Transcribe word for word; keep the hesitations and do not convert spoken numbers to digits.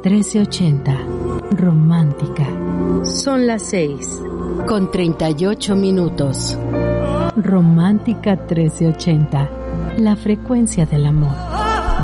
trece ochenta. Romántica. Son las seis, con treinta y ocho minutos. Romántica trece ochenta. La frecuencia del amor.